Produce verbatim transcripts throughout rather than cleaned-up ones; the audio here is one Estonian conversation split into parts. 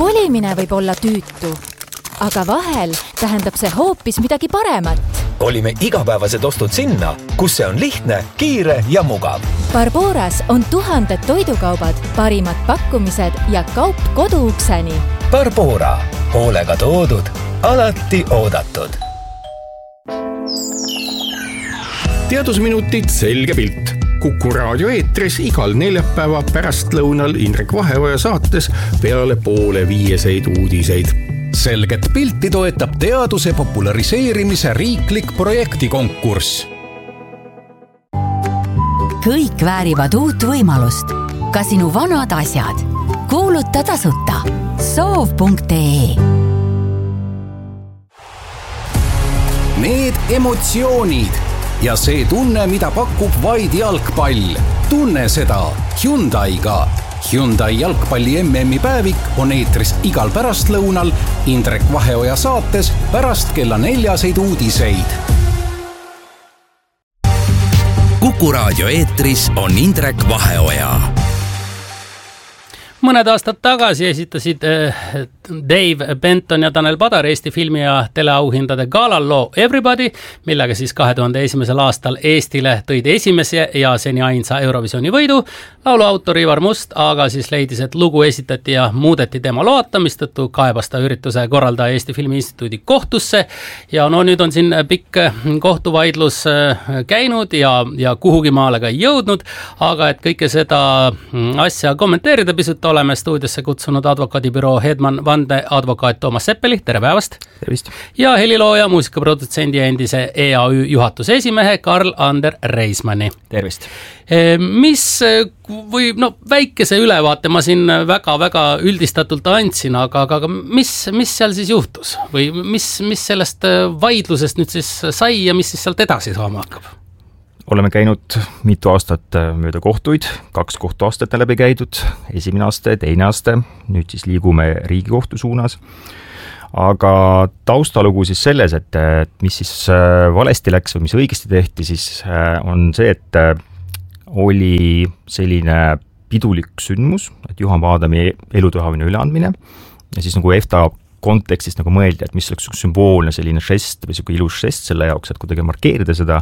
Kolimine võib olla tüütu, aga vahel tähendab see hoopis midagi paremat. Kolime igapäevased ostud sinna, kus see on lihtne, kiire ja mugav. Barboras on tuhanded toidukaubad, parimad pakkumised ja kaup koduukseni. Barbora, hoolega toodud, alati oodatud. Teadusminutid selge pilt. Kuku raadio eetris igal neljapäeva pärastlõunal Indrek Vaheoja saates peale poole viieseid uudiseid. Selget pilti toetab teaduse populariseerimise riiklik projektikonkurss. Kõik väärivad uut võimalust. Ka sinu vanad asjad. Kuuluta tasuta. soov punkt ee. Need emotsioonid ja see tunne, mida pakub vaid jalgpall. Tunne seda Hyundaiga. Hyundai jalgpalli M M-i päevik on eetris igal pärastlõunal Indrek Vaheoja saates pärast kella neljaseid uudiseid. Kuku raadio eetris on Indrek Vaheoja. Mõned aastad tagasi esitasid Dave Benton ja Tanel Padar Eesti filmi ja teleauhindade galal loo Everybody, millega siis kahe tuhande esimesel aastal Eestile tõid esimese ja seni ainsa Eurovisiooni võidu. Laulu autor Ivar Must aga siis leidis, et lugu esitati ja muudeti tema loata, mistõttu kaebas ta ürituse korraldaja Eesti Filmi Instituudi kohtusse. Ja no nüüd on siin pikk kohtuvaidlus käinud ja, ja kuhugi maale ka jõudnud, aga et kõike seda asja kommenteerida pisut oleme stuudiosse kutsunud advokaadibüroo Hedman Vande advokaat Toomas Seppeli, tere päevast! Tervist! Ja helilooja, muusikaprodutsendi ja endise E A Ü juhatuse esimehe Karl-Ander Reismanni. Tervist! Mis või no väikese ülevaate ma siin väga-väga üldistatult andsin, aga, aga mis, mis seal siis juhtus? Või mis, mis sellest vaidlusest nüüd siis sai ja mis siis sealt edasi saama hakkab? Oleme käinud mitu aastat mööda kohtuid, kaks kohtuastet on läbi käidud, esimene aste, teine aste, nüüd siis liigume Riigikohtu suunas. Aga taustalugu siis selles, et mis siis valesti läks või mis õigesti tehti, siis on see, et oli selline pidulik sündmus, et Juhan Paadami elutöhavine üleandmine ja siis nagu EFTA kontekstist nagu mõeldi, et mis oleks sümboolne selline žest või selline ilus žest selle jaoks, et kuidagi markeerida seda.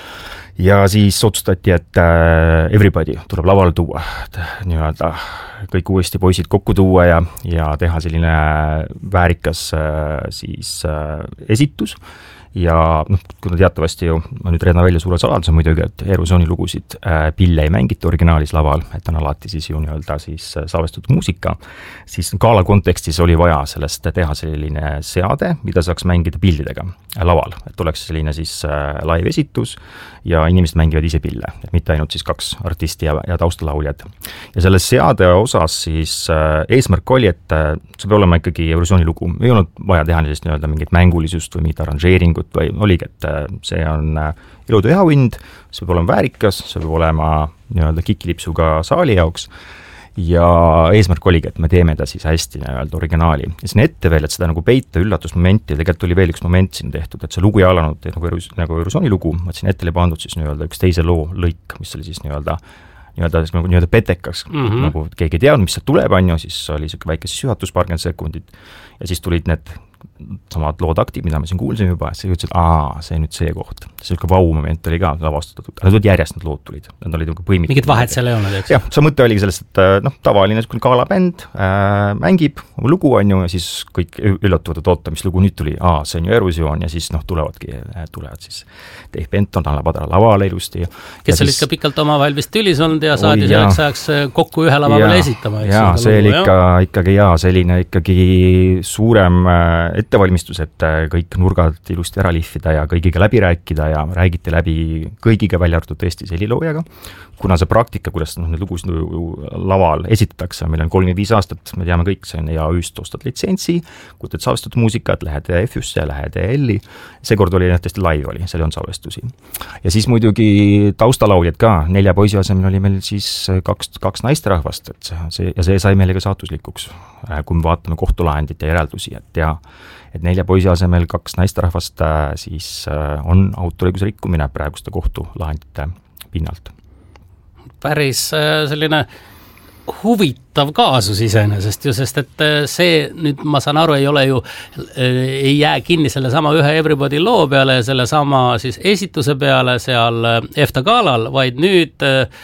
Ja siis otsustati, et Everybody tuleb lavale tuua, et nii-öelda kõik uuesti poisid kokku tuua ja, ja teha selline väärikas siis esitus. Ja noh, kuna teatavasti ju, ma nüüd reedan välja suure saladuse muidugi, et Eurovisiooni lugusid äh, pille ei mängita originaalis laval, et on alati siis ju nii-öelda siis salvestatud muusika, siis gala kontekstis oli vaja sellest teha selline seade, mida saaks mängida pillidega laval, et oleks selline siis äh, live esitus ja inimesed mängivad ise pille, et mitte ainult siis kaks artisti ja, ja taustalauljad. Ja selle seade osas siis äh, eesmärk oli, et äh, see peab olema ikkagi Eurovisiooni lugu, ei olnud vaja teha sellist nii-öelda mingit mängulisust või mingit arranžeeringut või oligi, et see on ilutööauhind, see peab olema väärikas, see peab olema nii-öelda kikilipsuga saali jaoks ja eesmärk oligi, et me teeme ta siis hästi nii-öelda originaali. Ja siin ette veel, et seda nagu peita üllatusmomenti, tegelikult oli veel üks moment siin tehtud, et see lugu ei alanud nagu, nagu Eurovisiooni lugu, et siin ette oli pandud siis nii-öelda üks teise loo lõik, mis oli siis nii-öelda nii-öelda, nii-öelda petekaks, mm-hmm. nagu keegi ei teadnud, mis sealt tuleb, on ju, siis oli selline väike siis juhatus, paarkümmend sekundit ja siis tulid need samad loodaktid, mida me siin kuulsime juba, et see ütles, et aa, see nüüd see koht. See selline vau-moment oli ka lavastatud. Nad olid järjest, nad lood tulid. Nad olid põimitud. Mingid vahet seal ei olnud, eks? Jah, see mõte oligi sellest, et noh, tavaline galabänd äh, mängib oma lugu, on ju, ja siis kõik üllatuvad, et oota, mis lugu nüüd tuli. Aa, see on ju Eurovisioon ja siis noh, tulevadki, tulevad siis Dave Benton, Tanel Padar lavale ilusti. Kes olid ka pikalt omavahel vist tülis olnud ja saadi oi, selleks ajaks kokku ühe lava peale esitama. Jaa, see oli ikka, ikkagi jaa, selline ikkagi suurem ettevalmistus, et kõik nurgad ilusti ära lihvida ja kõigiga läbi rääkida ja räägiti läbi kõigiga välja arvatud Eesti heliloojaga. Kuna see praktika, kuidas noh, need lugus laval esitatakse, meil on kolmkümmend viis aastat, me teame kõik, see on E A Ü-st ostad litsentsi, kutad salvestatud muusikat, lähed F Üsse, lähed E L-i. Seekord oli nähtavasti live oli, seal on salvestusi. Ja siis muidugi taustalauljad ka, nelja poisi asemel oli meil siis kaks, kaks naisterahvast, et see, ja see sai meile ka saatuslikuks, kui me vaatame kohtulahendit ja järeldusi, et ja et nelja poisi asemel kaks naisterahvast siis on autoriõiguse rikkumine praeguste kohtulahendite pinnalt. Päris selline huvitav kohutav kaasus iseenesest ju, sest et see nüüd ma saan aru, ei ole ju, ei jää kinni selle sama ühe Everybody loo peale ja selle sama siis esituse peale seal EFTA galal, vaid nüüd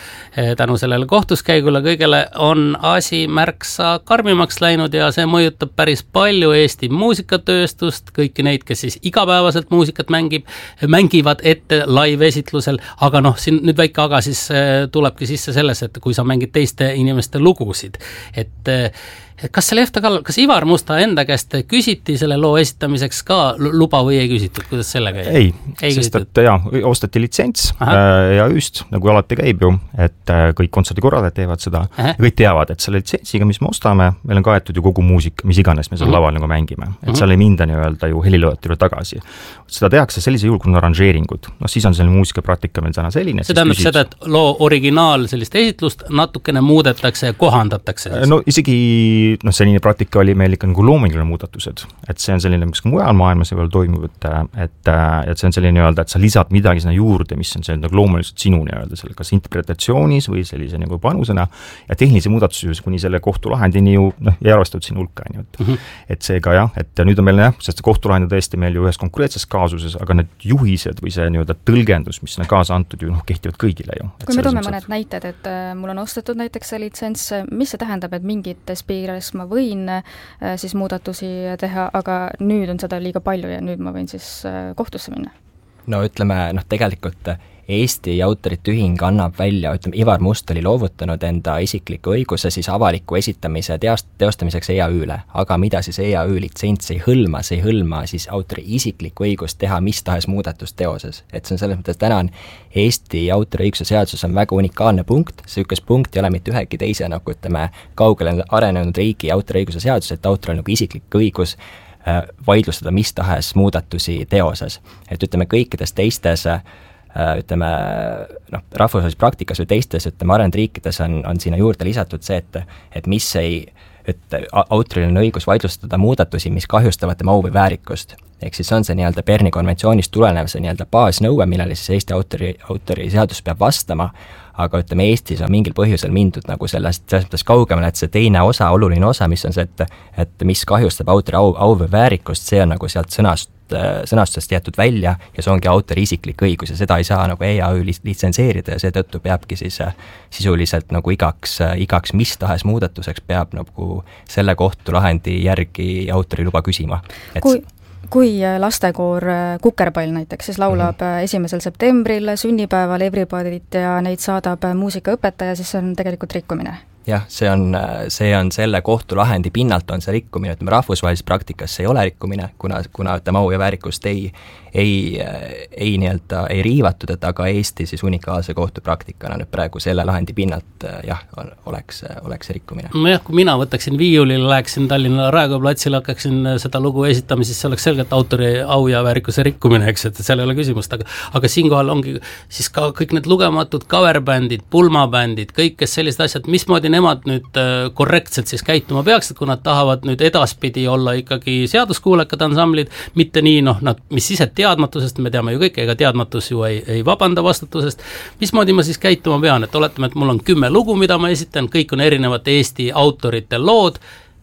tänu sellele kohtuskäigule kõigele on asi märksa karmimaks läinud ja see mõjutab päris palju Eesti muusikatööstust, kõiki neid, kes siis igapäevaselt muusikat mängib, mängivad ette live-esitlusel, aga noh, siin nüüd väike aga siis tulebki sisse selles, et kui sa mängid teiste inimeste lugusid, et kas selle EFTA galal, kas Ivar Musta enda käest küsiti selle loo esitamiseks ka luba või ei küsitud, kuidas sellega ei? Ei, ei sest et jaa, ostati litsents ja just, nagu alati käib ju, et kõik kontserdikorraldajad teevad seda Aha. ja kõik teavad, et selle litsentsiga, mis me ostame, meil on kaetud ju kogu muusika, mis iganes me seal mm-hmm. laval nagu mängime, et mm-hmm. seal ei minda nii-öelda ju heliloojatil tagasi. Seda tehakse sellise juhul, kui on aranžeeringud. No siis on selline muusikapraktika meil täna selline. See tähendab seda, et loo originaal sellist esitlust natukene muudetakse ja kohandatakse. Siis. No isegi noh, selline praktika oli meil ikka nagu loominguline muudatused, et see on selline, mis ka mujal maailmas ei ole toimub, et, et, et see on selline nii-öelda, et sa lisad midagi sinna juurde, mis on selline nagu loomuliselt sinu nii-öelda selle kas interpretatsioonis või sellise nagu panusena ja tehnilise muudatuse kuni selle kohtulahendini ju noh, ei arvestatud siin hulka, et, mm-hmm. et seega jah, et nüüd on meil jah, sest kohtulahend on tõesti meil ju ühes konkreetses kaasuses, aga need juhised või see nii-öelda tõlgendus, mis on kaasa antud ju noh, kehtivad kõigile ju. Kui me toome mõned näited, et äh, mul on ostetud näiteks see litsents, mis see tähendab, et mingites piires ma võin siis muudatusi teha, aga nüüd on seda liiga palju ja nüüd ma võin siis kohtusse minna? No ütleme, noh tegelikult Eesti autorite ühing annab välja, ütleme, Ivar Must oli loovutanud enda isikliku õiguse siis avaliku esitamise teost, teostamiseks E A Ü-le, aga mida siis E A Ü litsents ei hõlma, see ei hõlma siis autori isiklikku õigust teha mis tahes muudatust teoses. Et see on selles mõttes, täna on Eesti autori õiguse seaduses on väga unikaalne punkt, sihukest punkt ei ole mitte ühegi teise, nagu ütleme, kaugele arenenud riigi autori õiguse seadus, et autoril on nagu isiklik õigus vaidlustada mis tahes muudatusi teoses. Et ütleme, kõikides teistes ütleme, noh, rahvusvahelises praktikas või teistes, ütleme, arenenud riikides on, on sinna juurde lisatud see, et, et mis ei, et autoril on õigus vaidlustada muudatusi, mis kahjustavad tema au või väärikust. Ehk siis on see nii-öelda Berni konventsioonist tulenev see nii-öelda baasnõue, millele siis Eesti autori, autori seadus peab vastama, aga ütleme, Eestis on mingil põhjusel mindud nagu sellest, selles mõttes kaugemale, et see teine osa, oluline osa, mis on see, et, et mis kahjustab autori au, au või väärikust, see on nagu sealt sõnast, sõnastusest jäetud välja ja see ongi autori isiklik õigus ja seda ei saa nagu E A Ü litsenseerida ja seetõttu peabki siis sisuliselt nagu igaks, igaks mis tahes muudatuseks peab nagu selle kohtulahendi järgi autori luba küsima. Et kui kui lastekoor Kukerpall näiteks siis laulab mm-hmm. esimesel septembril sünnipäeval Everybodyt ja neid saadab muusikaõpetaja, siis see on tegelikult rikkumine. Jah, see on, see on selle kohtulahendi pinnalt on see rikkumine, ütleme rahvusvahelises praktikas see ei ole rikkumine, kuna, kuna ütleme au ja väärikust ei, ei, ei, nii-öelda, ei riivatud, et aga Eesti siis unikaalse kohtupraktikana nüüd praegu selle lahendi pinnalt jah, on, oleks, oleks rikkumine. Jah, kui mina võtaksin viiulil, läheksin Tallinna Raekoja platsile, hakkaksin seda lugu esitama, siis see oleks selgelt autori au ja väärikuse rikkumine, eks, et seal ei ole küsimust, aga, aga siinkohal ongi siis ka kõik need lugematud coverbändid, pulmabändid, kõik, kes sellised asjad, mismoodi nemad nüüd korrektselt siis käituma peaksid, kui nad tahavad nüüd edaspidi olla ikkagi seaduskuulekad ansamblid, mitte nii, noh, nad, mis ise teadmatusest, me teame ju kõik, ega teadmatus ju ei, ei vabanda vastutusest, mismoodi ma siis käituma pean, et oletame, et mul on kümme lugu, mida ma esitan, kõik on erinevate Eesti autorite lood,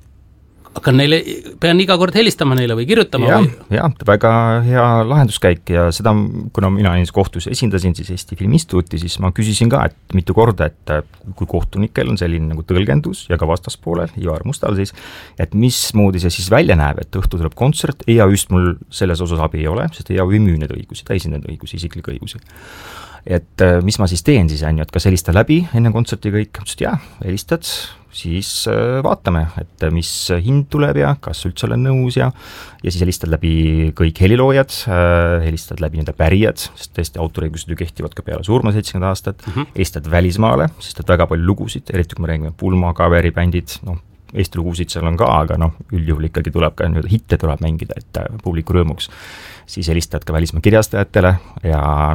aga neile, pean iga kord helistama neile või kirjutama? Ja, või? ja, väga hea lahenduskäik ja seda, kuna mina kohtus esindasin siis Eesti Filminstituuti, siis ma küsisin ka, et mitu korda, et kui kohtunikel on selline nagu tõlgendus ja ka vastaspoolel, Ivar Mustal siis, et mismoodi see siis välja näeb, et õhtu tuleb kontsert, E A Ü-st mul selles osas abi ei ole, sest E A Ü ei müü need õigusi, ta esindab neid õigusi, isiklikke õigusi. Et mis ma siis teen siis, on ju, et kas helista läbi enne kontserti kõik, et jah, helistad, siis vaatame, et mis hind tuleb ja kas üldse olen nõus ja ja siis helistad läbi kõik heliloojad, helistad läbi nende pärijad, sest tõesti autoriõigused ju kehtivad ka peale surma seitsekümmend aastat, mm-hmm. helistad välismaale, sest et väga palju lugusid, eriti kui me räägime pulma, kaveribändid, noh, Eesti lugusid seal on ka, aga noh, üldjuhul ikkagi tuleb ka nüüd hitte tuleb mängida, et publiku rõõmuks. Siis helistad ka välismaa kirjastajatele ja noh,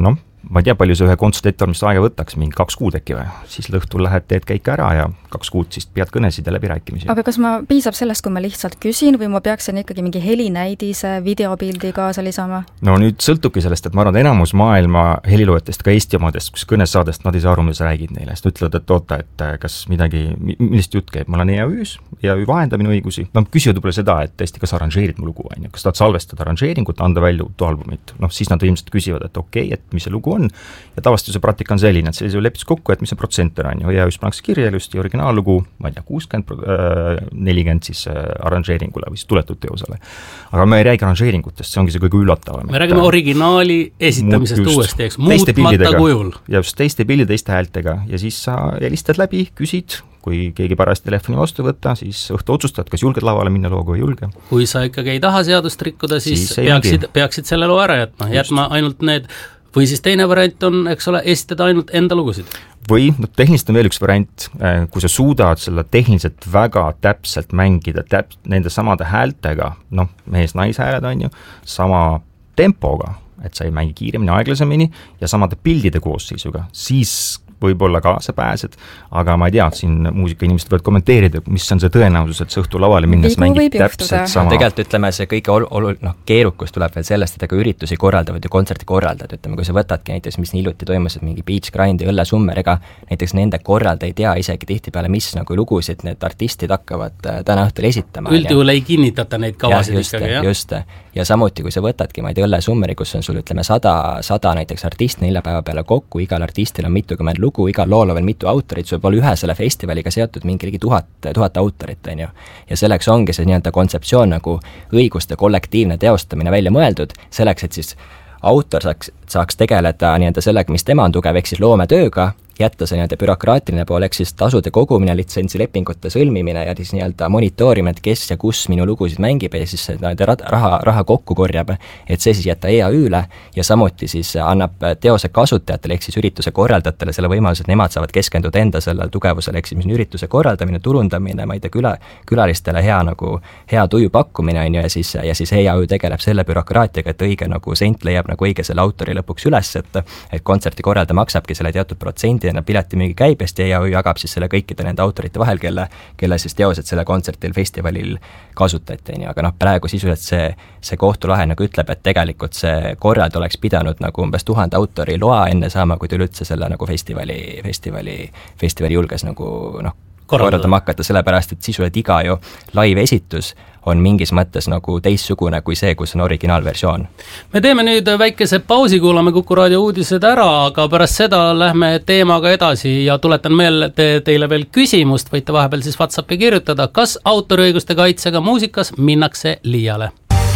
ma ei tea, palju see ühe kontserdi ettevalmistuse aega võtaks, mingi kaks kuud äkki või, siis lõhtul lähed, teed käike ära ja kaks kuud siis pead kõnesid ja läbirääkimisi. aga kas ma, piisab sellest, kui ma lihtsalt küsin või ma peaksin ikkagi mingi helinäidise, videopildi kaasa lisama? No nüüd sõltubki sellest, et ma arvan, et enamus maailma heliloojatest, ka Eesti omadest, kus kõnesaadest nad ei saa aru, mida sa räägid neile, sest ütlevad, et oota, et kas midagi, millist jutt käib, ma olen E A Ü-s, E A Ü vahendab minu õigusi, no küsivad võib-olla seda, et tõesti, kas arranžeerid mu lugu, on ju, kas tahad salvestada arranžeeringut, anda välja uut albumit, noh siis nad ilmselt küsivad, et okei okay,, et mis see lugu on, ja tavaliselt see praktika on selline, et sellise lepis kokku, et mis see protsenter on ju, E A Ü-s pannakse kirja ilusti originaallugu, ma ei tea, kuuskümmend, nelikümmend siis arranžeeringule või siis tuletud teosele. Aga me ei räägi arranžeeringutest, see ongi see kõige üllatavam. Me räägime originaali esitamisest just, uuesti, eks, muutmata kujul. Ja just teiste pildi, teiste häältega ja siis sa helistad läbi, küsid, kui keegi pärast telefoni vastu võtta, siis õhtu otsustad, kas julged lavale minna looga või julge. Kui sa ikkagi ei taha seadust rikkuda, siis, siis peaksid, peaksid selle loo ära jätma, jätma ainult need, või siis teine variant on, eks ole, esitada ainult enda lugusid. Või, no tehniliselt on veel üks variant, kui sa suudad selle tehniliselt väga täpselt mängida, täp-, nende samade häältega, noh, mees-naishääled on ju, sama tempoga, et sa ei mängi kiiremini, aeglasemini ja samade pildide koosseisuga, siis võib-olla kaasa pääsed, aga ma ei tea, siin muusikainimesed võivad kommenteerida, mis on see tõenäosus, et see õhtu lavale minnes mängib täpselt sama. Tegelikult ütleme, see kõige ol-, ol-, noh, keerukus tuleb veel sellest, et ega üritusi korraldavad ja kontserti korraldavad, ütleme, kui sa võtadki näiteks, mis nii iluti toimusid, mingi Beach Grind ja Õllesummer, ega näiteks nende korralda ei tea isegi tihtipeale, mis nagu lugusid need artistid hakkavad täna õhtul esitama. Üldjuhul ei kinnitata neid kavasid just, ikkagi, jah? Just, ja samuti, kui sa võtadki, ma ei tea, Õllesummeri, kus on sul, ütleme, sada, sada näiteks artist nelja päeva peale kokku, igal artistil on mitukümmend lugu, igal lool on veel mitu autorit, sul pole ühe selle festivaliga seotud mingi ligi tuhat, tuhat autorit, on ju. Ja selleks ongi see nii-öelda kontseptsioon nagu õiguste kollektiivne teostamine välja mõeldud, selleks, et siis autor saaks, saaks tegeleda nii-öelda sellega, mis tema on tugev, ehk siis loometööga, jätta see nii-öelda bürokraatiline pool, ehk siis tasude kogumine, litsentsilepingute sõlmimine ja siis nii-öelda monitoorimine, et kes ja kus minu lugusid mängib ja siis raha, raha kokku korjab, et see siis jätta E A Ü-le ja samuti siis annab teose kasutajatele, ehk siis ürituse korraldajatele selle võimaluse, et nemad saavad keskenduda enda sellele tugevusele, ehk siis mis on ürituse korraldamine, turundamine, ma ei tea, küla, külalistele hea nagu, hea tuju pakkumine, on ju, ja siis, ja siis E A Ü tegeleb selle bürokraatiaga, et õige nagu sent leiab nagu õige selle autori lõpuks üles, et, et kontserti korralda maksabki selle teatud protsendi piletimüügi käibest ja E A Ü jagab siis selle kõikide nende autorite vahel, kelle, kelle siis teosed selle kontsertil, festivalil kasutati, aga noh, praegu sisuliselt see, see kohtulahe nagu ütleb, et tegelikult see korrald oleks pidanud nagu umbes tuhande autori loa enne saama, kui ta üldse selle nagu festivali, festivali, festivali julges nagu noh, korraldama hakata, sellepärast, et sisuliselt iga ju live esitus on mingis mõttes nagu teissugune kui see, kus on originaalversioon. Me teeme nüüd väikese pausi, kuulame Kuku raadio uudised ära, aga pärast seda lähme teemaga edasi ja tuletan meelde te, teile veel küsimust, võite vahepeal siis WhatsAppi kirjutada, kas autoriõiguste kaitsega muusikas minnakse liiale.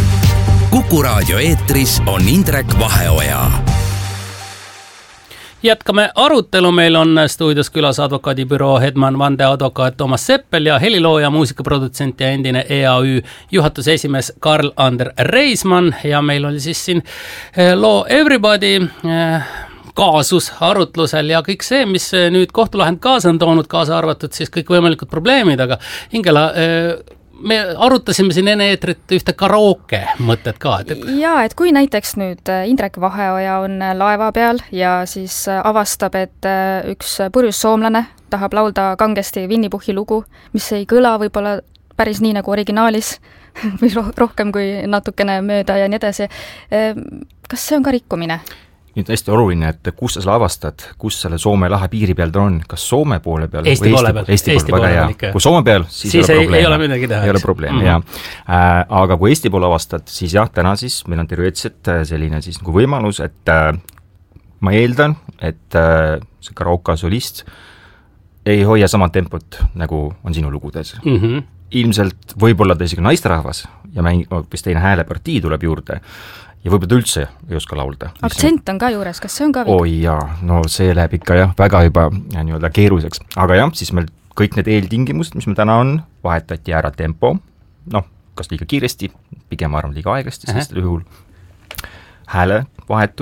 Kuku raadio eetris on Indrek Vaheoja. Jätkame arutelu, meil on stuudios külas advokaadibüroo Hedman vandeadvokaat Toomas Seppel ja helilooja, muusikaprodutsent ja endine E A Ü juhatuse esimees Karl-Ander Reismann ja meil oli siis siin loo Everybody kaasus arutlusel ja kõik see, mis nüüd kohtulahend kaasa on toonud, kaasa arvatud siis kõik võimalikud probleemid, aga Ingela, me arutasime siin enne eetrit ühte karaoke mõtet ka. Et, et... Jaa, et kui näiteks nüüd Indrek Vaheoja on laeva peal ja siis avastab, et üks purjus soomlane tahab laulda kangesti Winnie Puhhi lugu, mis ei kõla võib-olla päris nii nagu originaalis või rohkem kui natukene mööda ja nii edasi. Kas see on ka rikkumine? Nüüd hästi oluline, et kus sa selle avastad, kus selle Soome lahe piiri peal ta on, kas Soome poole peal Eesti või poole peal, Eesti, Eesti poole peal, väga hea. Kui Soome peal, siis, siis ei ole probleem. Ei ole midagi teha. Ei ole probleem, mm-hmm. jah. Äh, aga kui Eesti poole avastad, siis jah, täna siis meil on teoreetiliselt selline siis nagu võimalus, et äh, ma eeldan, et äh, see karaoke solist ei hoia sama tempot, nagu on sinu lugudes. Mm-hmm. Ilmselt võib-olla ta isegi naisterahvas ja mäng, mis teine häälepartii tuleb juurde, ja võib-olla üldse ei oska laulda. Aktsent on ka juures, kas see on ka viga? Oi jaa, no see läheb ikka jah, väga juba ja nii-öelda keeruliseks. Aga jah, siis meil kõik need eeltingimused, mis meil täna on, vahetati ära tempo, noh, kas liiga kiiresti, pigem arvan liiga aeglasti, sest juhul hääle vahetus,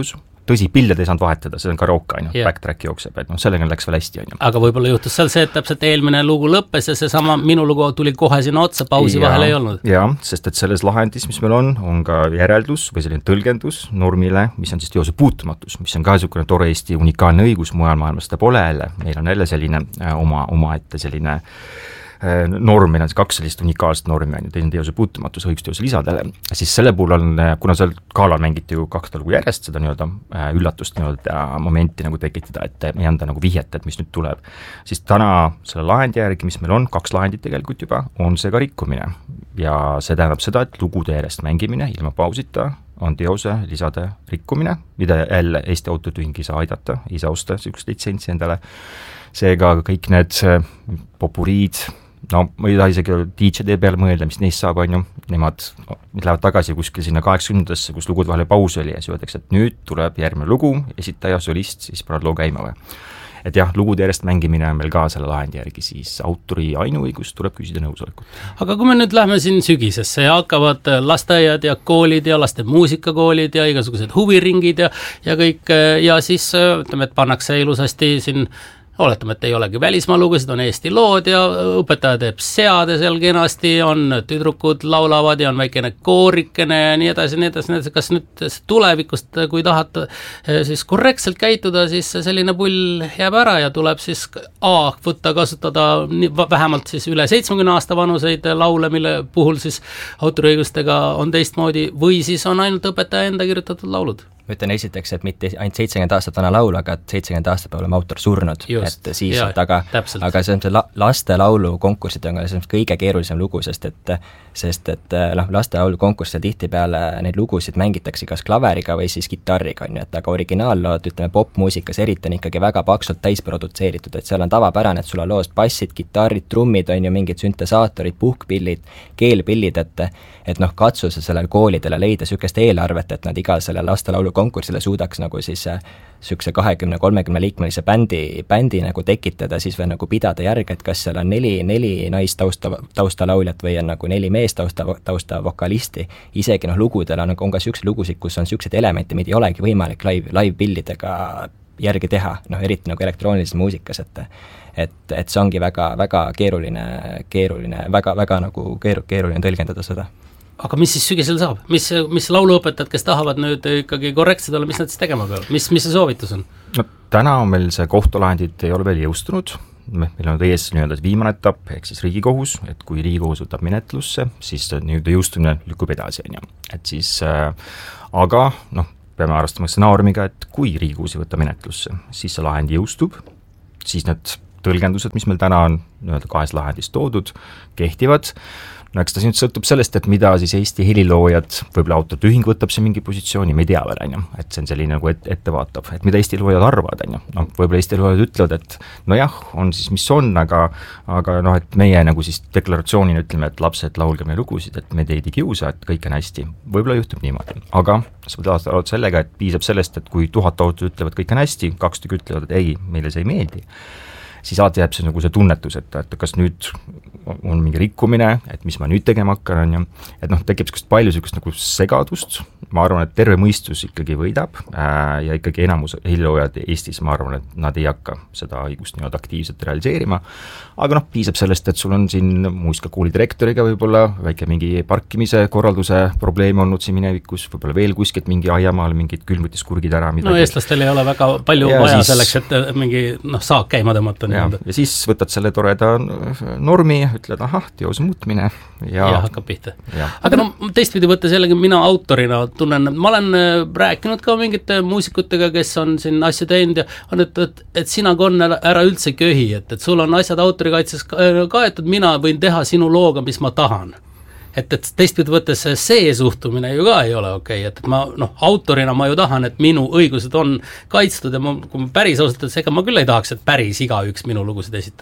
tõsi, pilded ei saanud vahetada, see on karaoke, on ju, Yeah. backtrack jookseb, et noh, sellega läks veel hästi, on ju. aga võib-olla juhtus seal see, et täpselt eelmine lugu lõppes ja seesama minu lugu tuli kohe sinna otsa, pausi ja, vahel ei olnud. Jah, sest et selles lahendis, mis meil on, on ka järeldus või selline tõlgendus normile, mis on siis teose puutumatus, mis on ka niisugune tore Eesti unikaalne õigus, mujal maailmas ta pole jälle, meil on jälle selline äh, oma, oma ette selline äh, norm, meil on kaks sellist unikaalset normi, on ju, teine teose puutumatus õigusteose lisadele, siis selle puhul on, kuna seal Galal mängiti ju kaks lugu järjest, seda nii-öelda äh, üllatust nii-öelda momenti nagu tekitada, et ei anda nagu vihjet, et mis nüüd tuleb, siis täna selle lahendi järgi, mis meil on, kaks lahendit tegelikult juba, on see ka rikkumine ja see tähendab seda, et lugude järjest mängimine ilma pausita on teose lisade rikkumine, mida jälle Eesti Autotühing ei saa aidata, ei saa osta niisugust litsentsi endale, seega kõik need popuriid, no ma ei taha isegi D J-de peale mõelda, mis neist saab, on ju, nemad lähevad tagasi kuskil sinna kaheksakümnendasse, kus lugud vahele paus oli ja siis öeldakse, et nüüd tuleb järgmine lugu, esitaja, solist, siis paned loo käima või. Et jah, lugude järjest mängimine on meil ka selle lahendi järgi, siis autori ainuõigus tuleb küsida nõusolekut. Aga kui me nüüd lähme siin sügisesse ja hakkavad lasteaiad ja koolid ja laste muusikakoolid ja igasugused huviringid ja, ja kõik ja siis ütleme, et pannakse ilusasti siin oletame, et ei olegi välismaa lugusid, on Eesti lood ja õpetaja teeb seade seal kenasti, on tüdrukud laulavad ja on väikene koorikene ja nii edasi, nii edasi, nii edasi. Kas nüüd tulevikust, kui tahad siis korrektselt käituda, siis selline pull jääb ära ja tuleb siis A, võtta kasutada vähemalt siis üle seitsmekümne aasta vanuseid laule, mille puhul siis autoriõigustega on teistmoodi või siis on ainult õpetaja enda kirjutatud laulud? Ma ütlen esiteks, et mitte ainult seitsekümmend aastat vana laul, aga seitsekümmend aastat peab olema autor surnud, Just, et siis, jah, et aga, aga see on see la, laste laulu konkursid on see on kõige keerulisem lugu, sest et, sest et noh, laste laulu konkursil tihtipeale neid lugusid mängitakse kas klaveriga või siis kitarriga, on ju, et aga originaallood, ütleme popmuusikas eriti on ikkagi väga paksult täisprodutseeritud, et seal on tavapärane, et sul on loos bassid, kitarrid, trummid, on ju, mingid süntesaatorid, puhkpillid, keelpillid, et et noh, katsu sa sellele koolidele leida niisugust eelarvet, et nad iga selle laste laulu konkursile suudaks nagu siis niisuguse kahekümne kolmekümne liikmelise bändi, bändi nagu tekitada, siis veel nagu pidada järge, et kas seal on neli, neli naistausta, taustalauljat või on nagu neli meestausta, tausta vokalisti. Isegi noh, lugudel on, on ka niisuguseid lugusid, kus on niisuguseid elemente, mida ei olegi võimalik live, live-pillidega järgi teha, noh eriti nagu elektroonilises muusikas, et et, et see ongi väga, väga keeruline, keeruline, väga, väga nagu keeru, keeruline tõlgendada seda. Aga mis siis sügisel saab? Mis, mis lauluõpetajad, kes tahavad nüüd ikkagi korrektsed olla, mis nad siis tegema peavad? Mis, mis see soovitus on? No täna on meil see kohtulahendid ei ole veel jõustunud, meil on ees nii-öelda viimane etapp, ehk siis Riigikohus, et kui Riigikohus võtab menetlusse, siis nii-öelda jõustumine lükkub edasi, on ju. Et siis äh, aga noh, peame arvestama stsenaariumiga, et kui Riigikohus ei võta menetlusse, siis see lahend jõustub, siis need tõlgendused, mis meil täna on nii-öelda kahes lahendis toodud, kehtivad. No eks ta nüüd sõltub sellest, et mida siis Eesti heliloojad, võib-olla autortühing võtab see mingi positsiooni, me ei tea veel, on ju, et see on selline nagu et, ettevaatav, et mida Eesti loojad arvavad, on ju, no võib-olla Eesti loojad ütlevad, et nojah, on siis mis on, aga aga noh, et meie nagu siis deklaratsioonina ütleme, et lapsed laulge meie lugusid, et me teid ei kiusa, et kõik on hästi, võib-olla juhtub niimoodi, aga sa võid arvata sellega, et piisab sellest, et kui tuhat autorit ütlevad, kõik on hästi, kaks tükki ütlevad, et ei, meile see ei meeldi, siis alati jääb see nagu see tunnetus, et, et kas nüüd on mingi rikkumine, et mis ma nüüd tegema hakkan, on ju, et noh, tekib niisugust palju niisugust nagu segadust, ma arvan, et terve mõistus ikkagi võidab äh, ja ikkagi enamus heliloojad Eestis, ma arvan, et nad ei hakka seda õigust nii-öelda aktiivselt realiseerima, aga noh, piisab sellest, et sul on siin muusikakooli direktoriga võib-olla väike mingi parkimise korralduse probleem olnud siin minevikus, võib-olla veel kuskilt mingi aiamaal mingid külmutis kurgid ära midagi. No eestlastel ei ole väga palju ja vaja siis, selleks, et mingi noh, saak käima tõmmata. Ja, ja siis võtad selle toreda normi, ütled, ahah, teose muutmine ja, ja hakkab pihta. Aga no teistpidi võttes jällegi mina autorina tunnen, ma olen rääkinud ka mingite muusikutega, kes on siin asju teinud ja on, et, et, et sina Gon ära üldse köhi, et, et sul on asjad autorikaitses kaetud, mina võin teha sinu looga, mis ma tahan. Et, et teistpidi võttes see suhtumine ju ka ei ole okei, et, et ma noh, autorina ma ju tahan, et minu õigused on kaitstud ja ma, kui ma päris ausalt, et ega ma küll ei tahaks, et päris igaüks minu lugusid esitaks.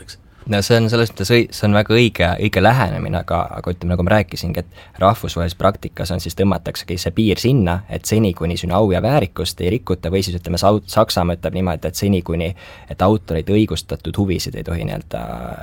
no see on selles mõttes, see on väga õige, õige lähenemine, aga, aga ütleme, nagu ma rääkisingi, et rahvusvahelises praktikas on siis tõmmataksegi see piir sinna, et seni, kuni sinu au ja väärikust ei rikuta, või siis ütleme, Saksamaa ütleb niimoodi, et seni, kuni et autoreid õigustatud huvisid ei tohi nii-öelda,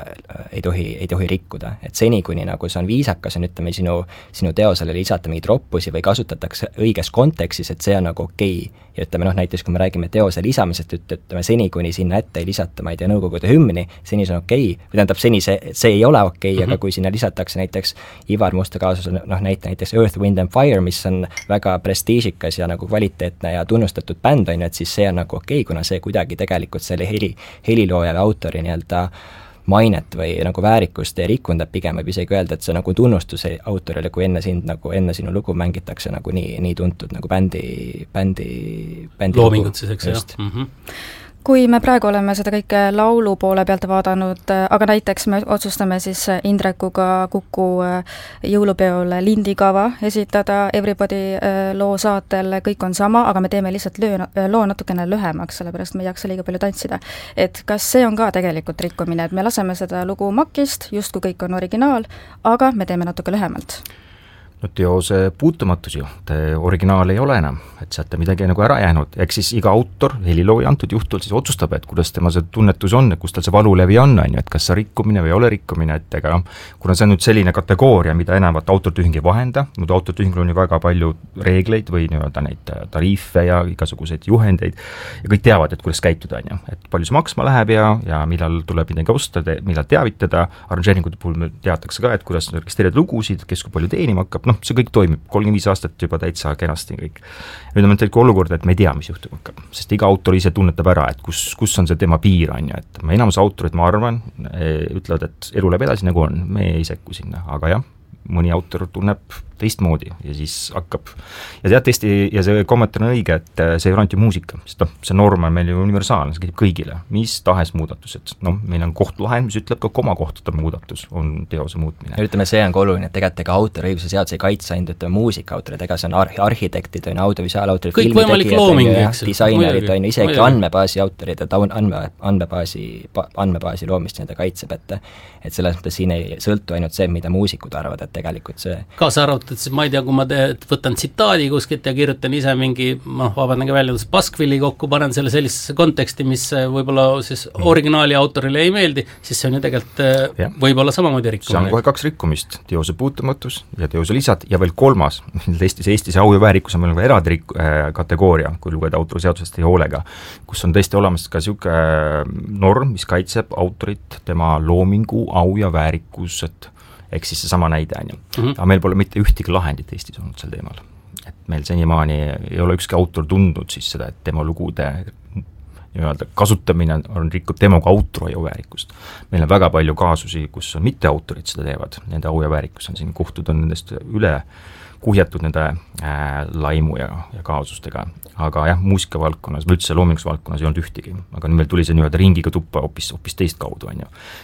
ei tohi, ei tohi rikkuda. Et seni, kuni nagu see on viisakas, on ütleme, sinu, sinu teosele lisata mingeid roppusi või kasutatakse õiges kontekstis, et see on nagu okei okay. Ja ütleme, noh, näiteks kui me räägime teose lisamisest, ütleme, seni, kuni sinna ette ei lisata, ma ei tea, Nõukogude hümni, seni see on okei okay. Või tähendab, seni see, see ei ole okei okay, mm, -hmm. aga kui sinna lisatakse näiteks Ivar Musta kaasus, noh, näite näiteks Earth, Wind and Fire, mis on väga prestiižikas ja nagu kvaliteetne ja tunnustatud bänd, on ju, et siis see on nagu okei okay,, kuna see kuidagi tegelikult selle heli, helilooja või autori nii-öelda mainet või nagu väärikust ei rikunda, pigem võib isegi öelda, et see nagu tunnustus autorile, kui enne sind nagu, enne sinu lugu mängitakse nagu nii, nii tuntud nagu bändi, bändi, bändi loomingut siis, eks jah. Mm -hmm. Kui me praegu oleme seda kõike laulu poole pealt vaadanud, aga näiteks me otsustame siis Indrekuga Kuku jõulupeol lindikava esitada, Everybody loo saatel, kõik on sama, aga me teeme lihtsalt löö, loo natukene lühemaks, sellepärast me ei jaksa liiga palju tantsida. Et kas see on ka tegelikult rikkumine, et me laseme seda lugu makist, just kui kõik on originaal, aga me teeme natuke lühemalt? no teose puutumatus ju, originaal ei ole enam, et sealt midagi nagu ära jäänud, eks siis iga autor, helilooja antud juhtul siis otsustab, et kuidas tema see tunnetus on, kus tal see valulevi on, on ju, et kas see rikkumine või ei ole rikkumine, et ega kuna see on nüüd selline kategooria, mida enamat autortühing ei vahenda, muidu autortühingul on ju väga palju reegleid või nii-öelda neid tariife ja igasuguseid juhendeid ja kõik teavad, et kuidas käituda, on ju, et palju see maksma läheb ja, ja millal tuleb midagi osta, millal teavitada, arranžeeringute puhul teatakse ka, et kuidas registreerida lugusid, kes kui palju teenima hakkab, noh, see kõik toimib, kolmkümmend viis aastat juba täitsa kenasti kõik. Nüüd on tegelikult olukord, et me ei tea, mis juhtuma hakkab, sest iga autor ise tunnetab ära, et kus, kus on see tema piir, on ju, et enamus autorid, ma arvan, ütlevad, et elu läheb edasi nagu on, me ei sekku sinna, aga jah, mõni autor tunneb teistmoodi ja siis hakkab ja tead tõesti, ja see kommentaar on õige, et see ei ole ainult ju muusika, sest noh, see norm on meil ju universaalne, see käib kõigile, mis tahes muudatused, noh, meil on kohtulahend, mis ütleb ka komakohtade muudatus on teose muutmine. Ja ütleme, see on ka oluline, et tegelikult ega autoriõiguse seadus ei kaitse ainult, ütleme, muusikaautorid, ega see on ar- arhitektid, on audiovisuaalautorid, filmitegijad, disainerid, on isegi mõjugi. Andmebaasi autorid, et andme, andmebaasi, andmebaasi loomist nende kaitseb, et et selles mõttes siin ei sõltu ainult see, mida muusikud arvavad, et tegelikult see kaasa arvatud, et siis ma ei tea, kui ma te, võtan tsitaadi kuskilt ja kirjutan ise mingi, noh, vabandangi väljendus, paskvilli kokku, panen selle sellisesse konteksti, mis võib-olla siis originaali autorile ei meeldi, siis see on ju tegelikult ja. Võib-olla samamoodi rikkumine. See on kohe kaks rikkumist, teose puutumatus ja teose lisad ja veel kolmas, Eestis, Eestis au ja väärikus on meil nagu eraldi rik- äh, kategooria, kui lugeda autoriseadusest ja hoolega, kus on tõesti olemas ka niisugune norm, mis kaitseb autorit, tema loomingu, au ja väärikused, ehk siis seesama näide on ju. Mm -hmm. aga meil pole mitte ühtegi lahendit Eestis olnud sel teemal. Et meil senimaani ei ole ükski autor tundnud siis seda, et tema lugude nii-öelda kasutamine on rikub tema kui autori au väärikust. Meil on väga palju kaasusi, kus on mitte autorid seda teevad, nende au ja väärikus on siin, kohtud on nendest üle kuhjatud nende äh, laimu ja, ja kaasustega, aga jah, muusikavaldkonnas või üldse loominguste valdkonnas ei olnud ühtegi, aga nüüd meil tuli see nii-öelda ringiga tuppa hoopis, hoopis teist kaudu, on ju.